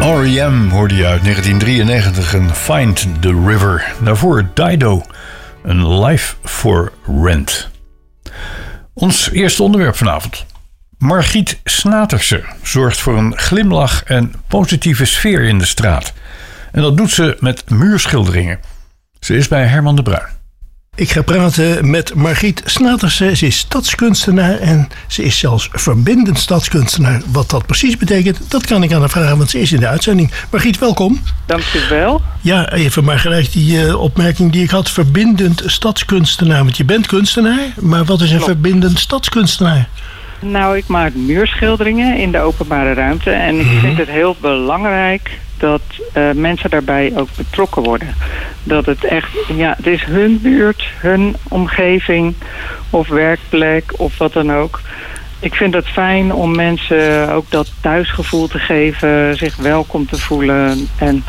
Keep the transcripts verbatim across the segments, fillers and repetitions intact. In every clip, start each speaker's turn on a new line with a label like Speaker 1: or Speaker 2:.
Speaker 1: R E M hoorde je uit negentien drieënnegentig en Find the River. Daarvoor Dido, een Life for Rent. Ons eerste onderwerp vanavond. Margriet Snaterse zorgt voor een glimlach en positieve sfeer in de straat. En dat doet ze met muurschilderingen. Ze is bij Herman de Bruin.
Speaker 2: Ik ga praten met Margriet Snaterse. Ze is stadskunstenaar en ze is zelfs verbindend stadskunstenaar. Wat dat precies betekent, dat kan ik aan haar vragen, want ze is in de uitzending. Margriet, welkom.
Speaker 3: Dank je wel.
Speaker 2: Ja, even maar gelijk die uh, opmerking die ik had. Verbindend stadskunstenaar, want je bent kunstenaar. Maar wat is een Klopt. verbindend stadskunstenaar?
Speaker 3: Nou, ik maak muurschilderingen in de openbare ruimte. En ik mm-hmm. vind het heel belangrijk dat uh, mensen daarbij ook betrokken worden. Dat het echt, ja, het is hun buurt, hun omgeving of werkplek of wat dan ook. Ik vind het fijn om mensen ook dat thuisgevoel te geven, zich welkom te voelen. En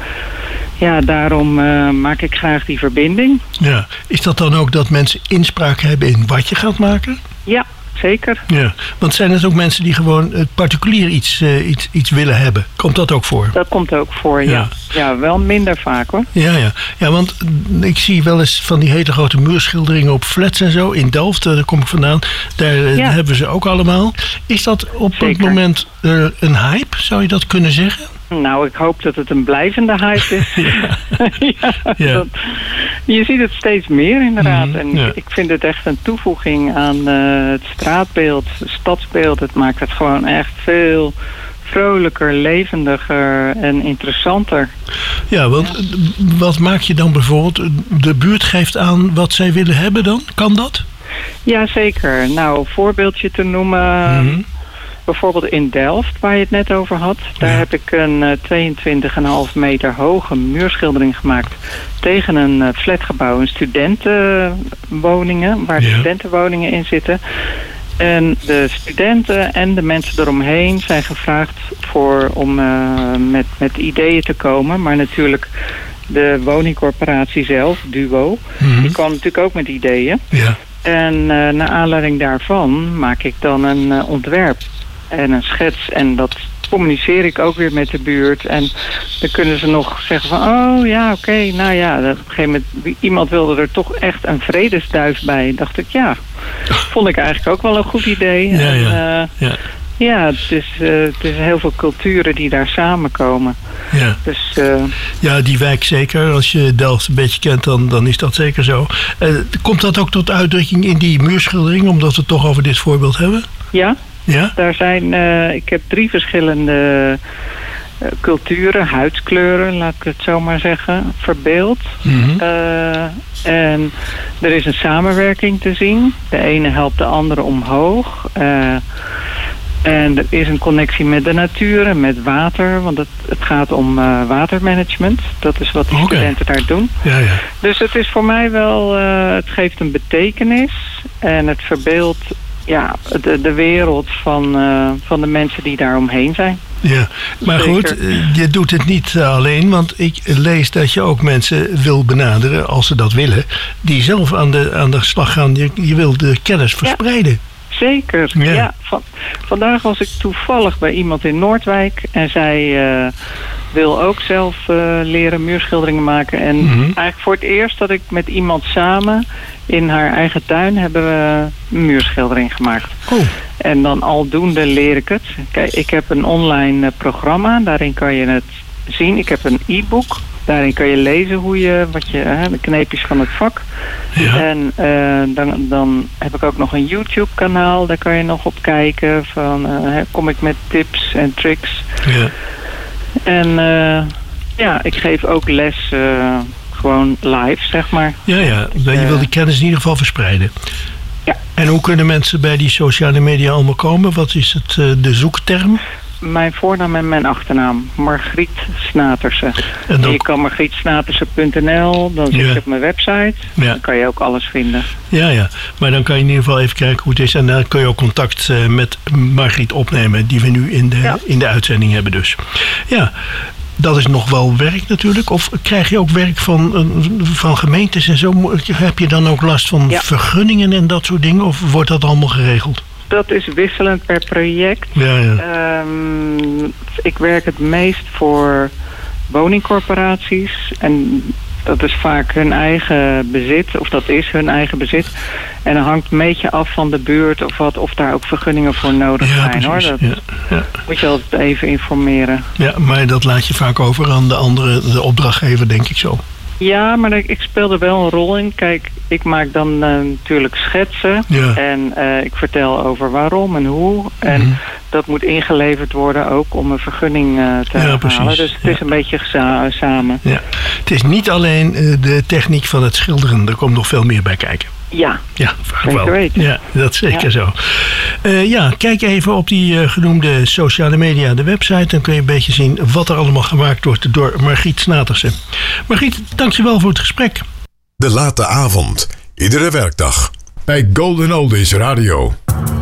Speaker 3: ja, daarom uh, maak ik graag die verbinding.
Speaker 2: Ja, is dat dan ook dat mensen inspraak hebben in wat je gaat maken?
Speaker 3: Ja. Zeker.
Speaker 2: Ja, want zijn het ook mensen die gewoon uh, particulier iets, uh, iets, iets willen hebben? Komt dat ook voor?
Speaker 3: Dat komt ook voor, ja. Ja, ja wel minder vaak hoor.
Speaker 2: Ja, ja. ja, want ik zie wel eens van die hele grote muurschilderingen op flats en zo. In Delft, daar kom ik vandaan. Daar uh, ja. hebben ze ook allemaal. Is dat op Zeker. het moment uh, een hype? Zou je dat kunnen zeggen?
Speaker 3: Nou, ik hoop dat het een blijvende hype is. ja. ja,
Speaker 2: ja.
Speaker 3: Dat, je ziet het steeds meer inderdaad.
Speaker 2: Mm,
Speaker 3: en
Speaker 2: ja.
Speaker 3: ik vind het echt een toevoeging aan uh, het straatbeeld, het stadsbeeld. Het maakt het gewoon echt veel vrolijker, levendiger en interessanter.
Speaker 2: Ja, want ja. wat maak je dan bijvoorbeeld? De buurt geeft aan wat zij willen hebben dan? Kan dat?
Speaker 3: Jazeker. Nou, een voorbeeldje te noemen. Mm-hmm. Bijvoorbeeld in Delft, waar je het net over had. Daar ja. heb ik een uh, tweeëntwintig komma vijf meter hoge muurschildering gemaakt tegen een uh, flatgebouw, een studentenwoningen, waar ja. studentenwoningen in zitten. En de studenten en de mensen eromheen zijn gevraagd voor om uh, met, met ideeën te komen. Maar natuurlijk de woningcorporatie zelf, Duo, mm-hmm. die kwam natuurlijk ook met ideeën.
Speaker 2: Ja.
Speaker 3: En uh, naar aanleiding daarvan maak ik dan een uh, ontwerp en een schets. En dat communiceer ik ook weer met de buurt. En dan kunnen ze nog zeggen van, oh ja, oké, okay, nou ja. Op een gegeven moment, iemand wilde er toch echt een vredesduif bij. Dacht ik, ja, vond ik eigenlijk ook wel een goed idee.
Speaker 2: Ja,
Speaker 3: en,
Speaker 2: ja.
Speaker 3: Uh,
Speaker 2: ja.
Speaker 3: Ja, het is, uh, het is heel veel culturen die daar samenkomen.
Speaker 2: Ja,
Speaker 3: dus, uh,
Speaker 2: ja die wijk zeker. Als je Delft een beetje kent, dan, dan is dat zeker zo. Uh, komt dat ook tot uitdrukking in die muurschildering, omdat we het toch over dit voorbeeld hebben?
Speaker 3: Ja,
Speaker 2: ja?
Speaker 3: Daar zijn, uh, ik heb drie verschillende uh, culturen, huidskleuren, laat ik het zo maar zeggen, verbeeld.
Speaker 2: Mm-hmm.
Speaker 3: Uh, en er is een samenwerking te zien. De ene helpt de andere omhoog. Uh, En er is een connectie met de natuur en met water. Want het, het gaat om uh, watermanagement. Dat is wat de okay. studenten daar doen.
Speaker 2: Ja, ja.
Speaker 3: Dus het is voor mij wel... Uh, het geeft een betekenis. En het verbeeldt ja, de, de wereld van, uh, van de mensen die daar omheen zijn.
Speaker 2: Ja, maar
Speaker 3: Zeker.
Speaker 2: goed, je doet het niet alleen, want ik lees dat je ook mensen wil benaderen, als ze dat willen, die zelf aan de, aan de slag gaan. Je, je wil de kennis verspreiden.
Speaker 3: Ja. Zeker, ja. ja van, vandaag was ik toevallig bij iemand in Noordwijk en zij uh, wil ook zelf uh, leren muurschilderingen maken. En mm-hmm. eigenlijk voor het eerst dat ik met iemand samen in haar eigen tuin hebben we een muurschildering gemaakt.
Speaker 2: Oh.
Speaker 3: En dan aldoende leer ik het. Kijk, ik heb een online uh, programma, daarin kan je het zien. Ik heb een e-book. Daarin kan je lezen hoe je, wat je, hè, de kneepjes van het vak.
Speaker 2: Ja.
Speaker 3: En uh, dan, dan heb ik ook nog een YouTube-kanaal. Daar kan je nog op kijken. Van, uh, kom ik met tips en tricks.
Speaker 2: Ja.
Speaker 3: En uh, ja, ik geef ook les uh, gewoon live, zeg maar.
Speaker 2: Ja, ja. Je uh, wil die kennis in ieder geval verspreiden.
Speaker 3: Ja.
Speaker 2: En hoe kunnen mensen bij die sociale media allemaal komen? Wat is het, uh, de zoekterm?
Speaker 3: Mijn voornaam en mijn achternaam. Margriet Snaterse. En dan... Je kan margriet snaterse punt n l. Dan zit je ja. op mijn website. Ja. Dan kan je ook alles vinden.
Speaker 2: Ja, ja. Maar dan kan je in ieder geval even kijken hoe het is. En dan kun je ook contact uh, met Margriet opnemen. Die we nu in de, ja. in de uitzending hebben dus. Ja. Dat is nog wel werk natuurlijk. Of krijg je ook werk van, van gemeentes en zo? Heb je dan ook last van ja. vergunningen en dat soort dingen? Of wordt dat allemaal geregeld?
Speaker 3: dat is wisselend per project.
Speaker 2: Ja, ja.
Speaker 3: Um, ik werk het meest voor woningcorporaties. En dat is vaak hun eigen bezit. Of dat is hun eigen bezit. En dat hangt een beetje af van de buurt. Of, wat, of daar ook vergunningen voor nodig
Speaker 2: ja,
Speaker 3: zijn.
Speaker 2: precies.
Speaker 3: Hoor. Dat
Speaker 2: ja, ja.
Speaker 3: moet je altijd even informeren.
Speaker 2: Ja, maar dat laat je vaak over aan de andere, de opdrachtgever, denk ik zo.
Speaker 3: Ja, maar ik speel er wel een rol in. Kijk, ik maak dan uh, natuurlijk schetsen.
Speaker 2: Ja.
Speaker 3: En uh, ik vertel over waarom en hoe. En mm-hmm. dat moet ingeleverd worden ook om een vergunning uh, te
Speaker 2: ja,
Speaker 3: halen.
Speaker 2: Precies.
Speaker 3: Dus het
Speaker 2: ja.
Speaker 3: is een beetje geza- samen.
Speaker 2: Ja. Het is niet alleen uh, de techniek van het schilderen. Er komt nog veel meer bij kijken.
Speaker 3: Ja,
Speaker 2: ja
Speaker 3: zeker
Speaker 2: wel.
Speaker 3: weten.
Speaker 2: Ja, dat is zeker
Speaker 3: ja.
Speaker 2: zo. Uh, ja, kijk even op die uh, genoemde sociale media, de website. Dan kun je een beetje zien wat er allemaal gemaakt wordt door Margriet Snatersen. Margriet, dankjewel voor het gesprek.
Speaker 4: De late avond, iedere werkdag, bij Golden Oldies Radio.